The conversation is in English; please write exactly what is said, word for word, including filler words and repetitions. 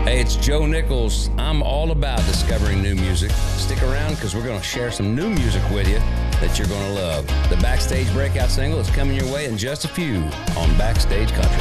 Hey, it's Joe Nichols. I'm all about discovering new music. Stick around because we're going to share some new music with you that you're going to love. The Backstage Breakout single is coming your way in just a few on Backstage Country.